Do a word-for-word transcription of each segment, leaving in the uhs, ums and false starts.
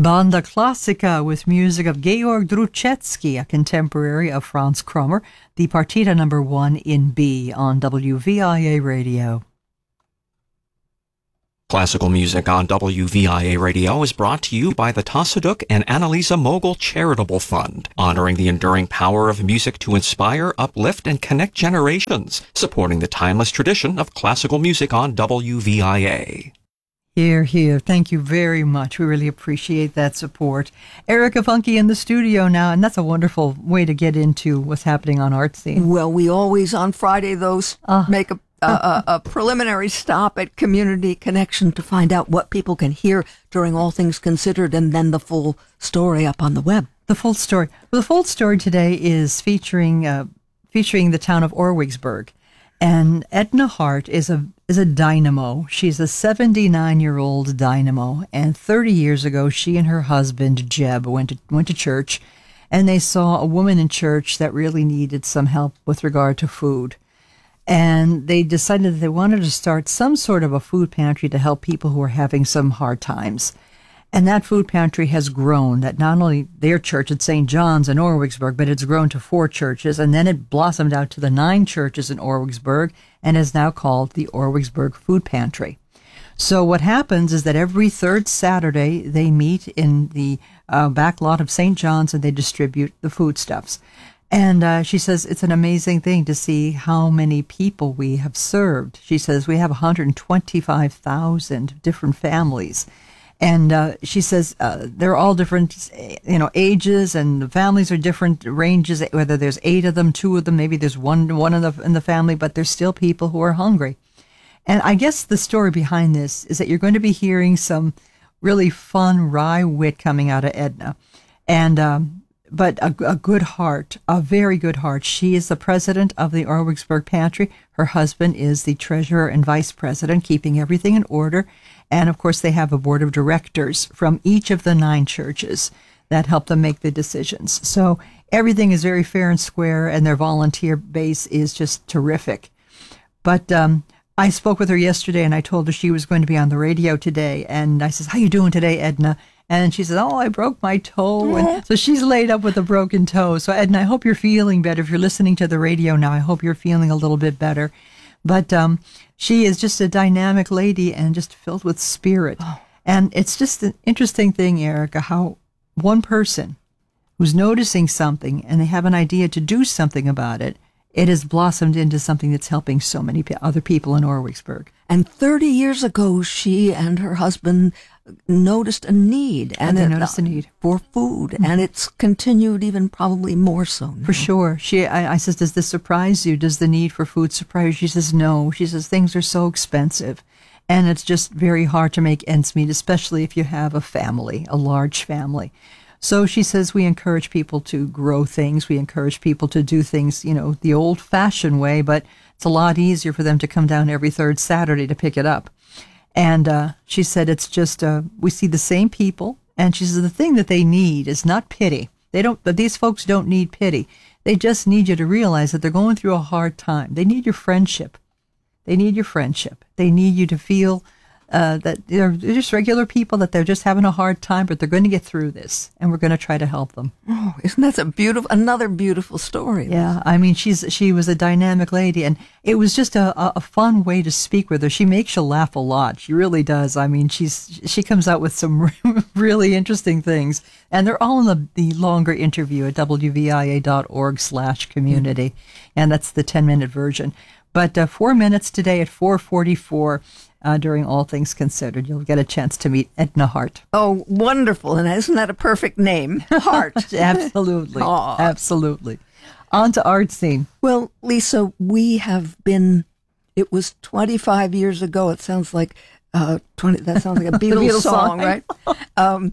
Banda Classica with music of Georg Druchetsky, a contemporary of Franz Krommer, the Partita number one in B on W V I A Radio. Classical music on W V I A Radio is brought to you by the Tassoduk and Annalisa Mogul Charitable Fund, honoring the enduring power of music to inspire, uplift, and connect generations, supporting the timeless tradition of classical music on W V I A. Here, here. Thank you very much. We really appreciate that support. Erica Funke in the studio now, and that's a wonderful way to get into what's happening on Art Scene. Well, we always, on Friday, those uh, make a A, a, a preliminary stop at Community Connection to find out what people can hear during All Things Considered, and then the full story up on the web. The full story. Well, the full story today is featuring uh, featuring the town of Orwigsburg, and Edna Hart is a is a dynamo. She's a seventy-nine-year-old dynamo, and thirty years ago, she and her husband Jeb went to went to church, and they saw a woman in church that really needed some help with regard to food. And they decided that they wanted to start some sort of a food pantry to help people who are having some hard times. And that food pantry has grown, that not only their church at Saint John's in Orwigsburg, but it's grown to four churches, and then it blossomed out to the nine churches in Orwigsburg and is now called the Orwigsburg Food Pantry. So what happens is that every third Saturday they meet in the uh, back lot of Saint John's and they distribute the foodstuffs. And uh, she says it's an amazing thing to see how many people we have served. She says we have one hundred twenty-five thousand different families. And uh, she says uh, they're all different, you know, ages, and the families are different ranges, whether there's eight of them, two of them, maybe there's one one in the, in the family, but there's still people who are hungry. And I guess the story behind this is that you're going to be hearing some really fun wry wit coming out of Edna. And um But a, a good heart, a very good heart. She is the president of the Orwigsburg Pantry. Her husband is the treasurer and vice president, keeping everything in order. And, of course, they have a board of directors from each of the nine churches that help them make the decisions. So everything is very fair and square, and their volunteer base is just terrific. But um, I spoke with her yesterday, and I told her she was going to be on the radio today. And I said, "How you doing today, Edna?" And she said, "Oh, I broke my toe." And so she's laid up with a broken toe. So, Edna, I hope you're feeling better. If you're listening to the radio now, I hope you're feeling a little bit better. But um, she is just a dynamic lady and just filled with spirit. Oh. And it's just an interesting thing, Erica, how one person who's noticing something and they have an idea to do something about it, it has blossomed into something that's helping so many p- other people in Orwigsburg. And thirty years ago, she and her husband noticed a need, and, and they noticed a need for food, mm-hmm. and it's continued even probably more so now. For sure. She, I, I says, "Does this surprise you? Does the need for food surprise you?" She says, "No." She says, "Things are so expensive, and it's just very hard to make ends meet, especially if you have a family, a large family." So she says we encourage people to grow things. We encourage people to do things, you know, the old-fashioned way, but it's a lot easier for them to come down every third Saturday to pick it up. And uh, she said it's just, uh, we see the same people, and she says the thing that they need is not pity. They don't, but these folks don't need pity. They just need you to realize that they're going through a hard time. They need your friendship. They need your friendship. They need you to feel uh, that they're, they're just regular people, that they're just having a hard time, but they're going to get through this, and we're going to try to help them. Oh, isn't that a beautiful, another beautiful story? Yeah, I mean, she's she was a dynamic lady, and it was just a, a fun way to speak with her. She makes you laugh a lot. She really does. I mean, she's she comes out with some really interesting things, and they're all in the, the longer interview at W V I A dot org slash community, mm-hmm. and that's the ten-minute version. But uh, four minutes today at four forty-four. Uh, during All Things Considered, you'll get a chance to meet Edna Hart. Oh, wonderful. And isn't that a perfect name? Hart. Absolutely. Absolutely. On to Art Scene. Well, Lisa, we have been, it was twenty-five years ago. It sounds like, uh, twenty. that sounds like a Beatles, Beatles song, song, right? um,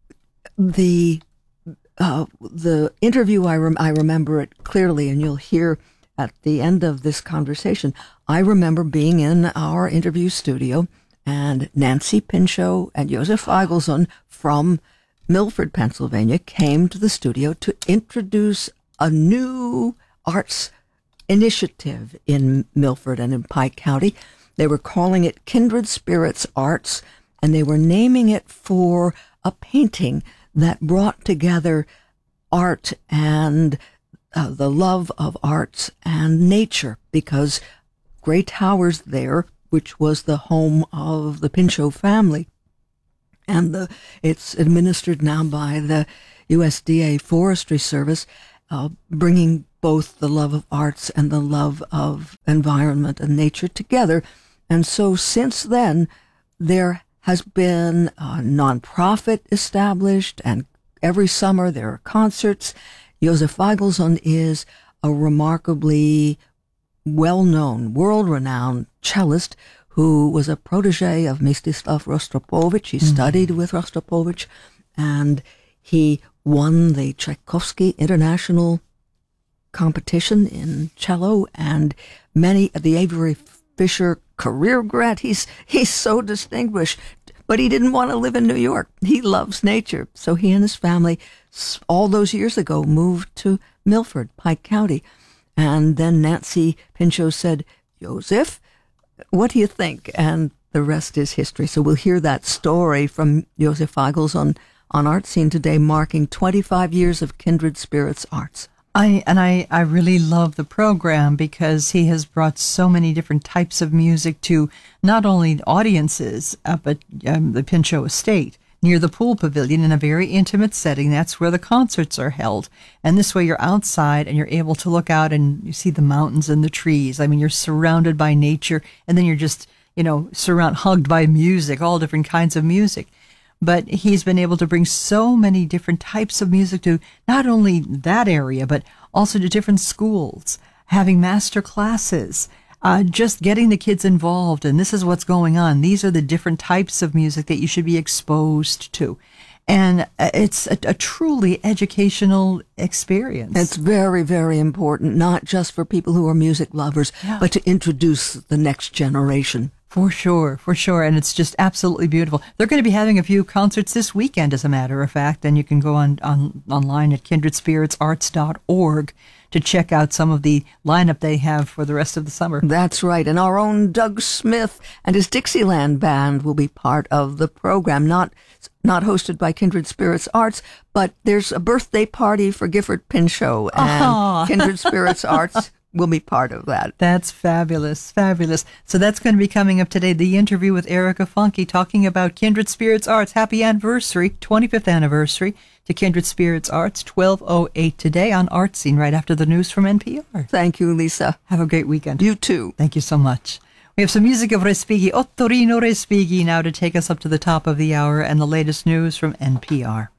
the uh, the interview, I, rem- I remember it clearly, and you'll hear at the end of this conversation, I remember being in our interview studio, and Nancy Pinchot and Josef Feigelson from Milford, Pennsylvania, came to the studio to introduce a new arts initiative in Milford and in Pike County. They were calling it Kindred Spirits Arts, and they were naming it for a painting that brought together art and uh, the love of arts and nature, because Grey Towers there, which was the home of the Pinchot family, and the it's administered now by the U S D A Forestry Service, uh, bringing both the love of arts and the love of environment and nature together. And so since then, there has been a nonprofit established, and every summer there are concerts. Josef Weigelsson is a remarkably well-known, world-renowned cellist who was a protege of Mstislav Rostropovich. He mm-hmm. studied with Rostropovich, and he won the Tchaikovsky International competition in cello, and many the Avery Fisher career grant. He's he's so distinguished, but he didn't want to live in New York. He loves nature, so he and his family, all those years ago, moved to Milford, Pike County. And then Nancy Pinchot said, "Josef, what do you think?" And the rest is history. So we'll hear that story from Josef Weigelsson on Art Scene today, marking twenty-five years of Kindred Spirits Arts. I and I, I really love the program because he has brought so many different types of music to not only audiences up at um, the Pinchot Estate near the pool pavilion in a very intimate setting. That's where the concerts are held. And this way you're outside and you're able to look out and you see the mountains and the trees. I mean, you're surrounded by nature, and then you're just, you know, surround, hugged by music, all different kinds of music. But he's been able to bring so many different types of music to not only that area, but also to different schools, having master classes, uh, just getting the kids involved. And this is what's going on. These are the different types of music that you should be exposed to. And it's a, a truly educational experience. It's very, very important, not just for people who are music lovers, yeah. but to introduce the next generation. For sure, for sure. And it's just absolutely beautiful. They're going to be having a few concerts this weekend, as a matter of fact, and you can go on, on online at kindred spirits arts dot org to check out some of the lineup they have for the rest of the summer. That's right. And our own Doug Smith and his Dixieland Band will be part of the program, not not hosted by Kindred Spirits Arts, but there's a birthday party for Gifford Pinchot, and Aww. Kindred Spirits Arts will be part of that. That's fabulous, fabulous. So that's going to be coming up today, the interview with Erica Funke talking about Kindred Spirits Arts. Happy anniversary, twenty-fifth anniversary to Kindred Spirits Arts, twelve oh eight today on Art Scene, right after the news from N P R. Thank you, Lisa. Have a great weekend. You too. Thank you so much. We have some music of Respighi, Ottorino Respighi, now to take us up to the top of the hour and the latest news from N P R.